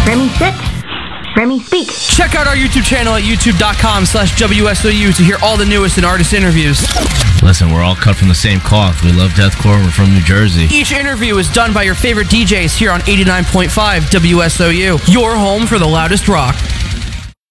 Remy, sit. Remy, speak. Check out our YouTube channel at youtube.com/WSOU to hear all the newest in artist interviews. Listen, we're all cut from the same cloth. We love deathcore. We're from New Jersey. Each interview is done by your favorite DJs here on 89.5 WSOU, your home for the loudest rock.